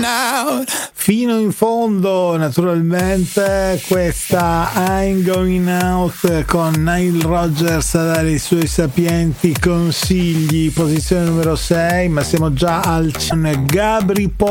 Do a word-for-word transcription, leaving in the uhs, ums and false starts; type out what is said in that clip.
Fino in fondo, naturalmente, questa I'm Going Out con Nile Rodgers a dare i suoi sapienti consigli. Posizione numero sei, ma siamo già al Gabri